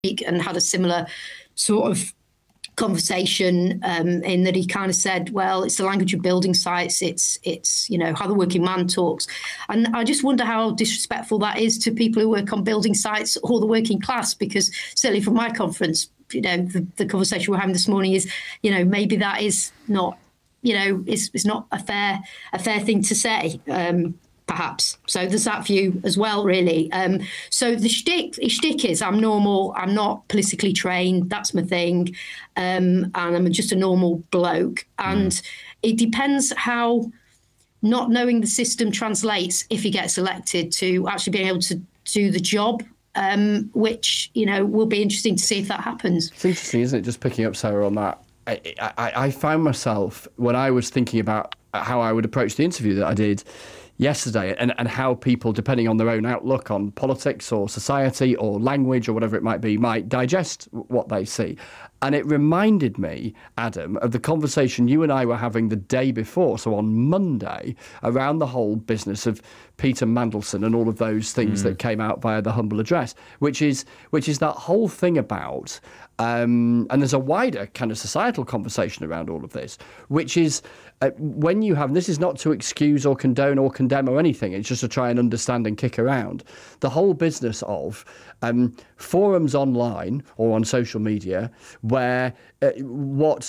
and had a similar sort of conversation in that he kind of said, well, it's the language of building sites. It's how the working man talks. And I just wonder how disrespectful that is to people who work on building sites or the working class, because certainly from my conference, the conversation we're having this morning is, maybe that is not, it's not a fair thing to say. Perhaps. So there's that view as well, really. So the shtick is I'm normal, I'm not politically trained, that's my thing, and I'm just a normal bloke. And it depends how not knowing the system translates if he gets elected to actually being able to do the job, which, will be interesting to see if that happens. It's interesting, isn't it, just picking up, Sarah, on that. I found myself, when I was thinking about how I would approach the interview that I did yesterday, and how people, depending on their own outlook on politics or society or language or whatever it might be, might digest what they see. And it reminded me, Adam, of the conversation you and I were having the day before, so on Monday, around the whole business of Peter Mandelson and all of those things that came out via the Humble Address, which is that whole thing about, and there's a wider kind of societal conversation around all of this, which is when you have, and this is not to excuse or condone or condemn or anything, it's just to try and understand and kick around, the whole business of forums online or on social media where what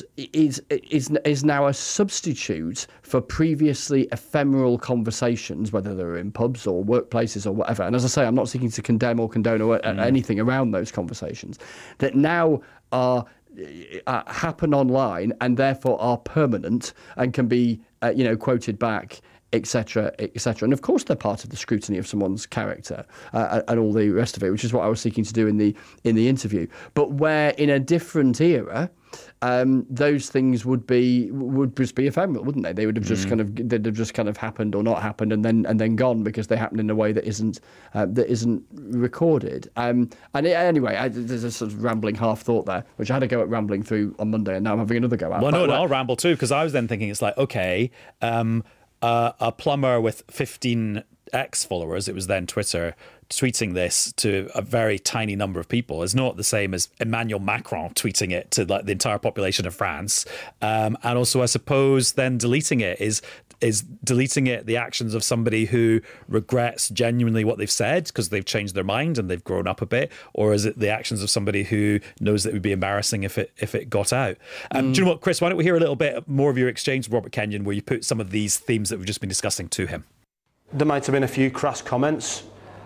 is now a substitute for previously ephemeral conversations, whether they're in pubs or workplaces or whatever. And as I say, I'm not seeking to condemn or condone or anything around those conversations that now are happen online and therefore are permanent and can be quoted back, etc., etc. And of course they're part of the scrutiny of someone's character and all the rest of it, which is what I was seeking to do in the interview. But where in a different era, those things would just be ephemeral, wouldn't they? They would have just they'd have just kind of happened or not happened and then gone because they happened in a way that isn't recorded. Anyway, there's a sort of rambling half thought there, which I had a go at rambling through on Monday, and now I'm having another go at. Well, no, I'll ramble too, because I was then thinking it's like, okay, a plumber with 15x followers, it was then Twitter, tweeting this to a very tiny number of people is not the same as Emmanuel Macron tweeting it to like the entire population of France. And also, I suppose, then deleting it is deleting it the actions of somebody who regrets genuinely what they've said because they've changed their mind and they've grown up a bit, or is it the actions of somebody who knows that it would be embarrassing if it got out? Do you know what, Chris, why don't we hear a little bit more of your exchange with Robert Kenyon where you put some of these themes that we've just been discussing to him? There might have been a few crass comments.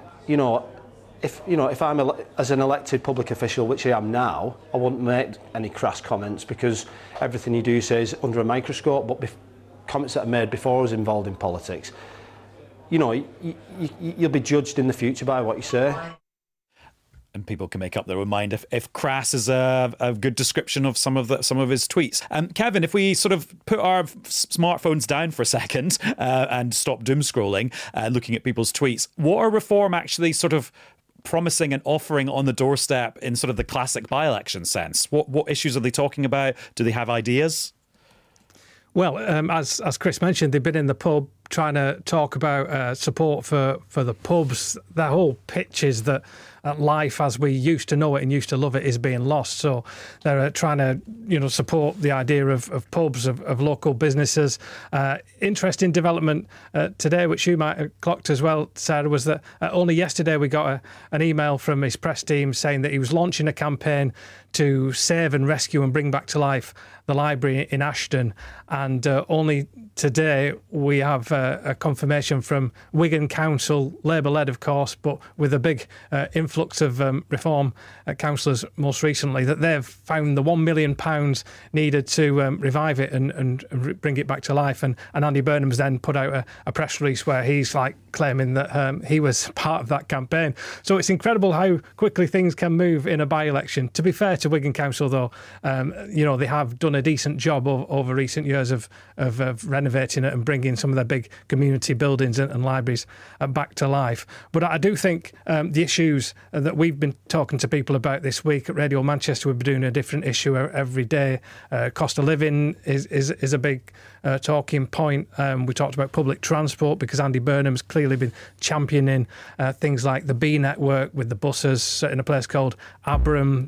If I'm as an elected public official, which I am now, I wouldn't make any crass comments because everything you do say is under a microscope. But comments that are made before I was involved in politics, you'll be judged in the future by what you say. And people can make up their own mind if crass is a good description of some of his tweets. Kevin, if we sort of put our smartphones down for a second and stop doom scrolling and looking at people's tweets, what are Reform actually sort of promising and offering on the doorstep in sort of the classic by-election sense? What issues are they talking about? Do they have ideas? Well, as Chris mentioned, they've been in the pub trying to talk about support for the pubs. Their whole pitch is that life as we used to know it and used to love it is being lost. So they're trying to, support the idea of pubs, of local businesses. Interesting development today, which you might have clocked as well, Sarah, was that only yesterday we got an email from his press team saying that he was launching a campaign to save and rescue and bring back to life the library in Ashton. And only today we have a confirmation from Wigan Council, Labour-led of course, but with a big influx of Reform councillors most recently, that they've found the £1 million needed to revive it and bring it back to life. And Andy Burnham's then put out a press release where he's claiming that he was part of that campaign. So it's incredible how quickly things can move in a by-election. To be fair to Wigan Council, though, they have done a decent job over recent years of renovating it and bringing some of their big community buildings and libraries back to life. But I do think the issues that we've been talking to people about this week at Radio Manchester. We've been doing a different issue every day. Cost of living is a big talking point. We talked about public transport because Andy Burnham's clearly been championing things like the B network with the buses in a place called Abram,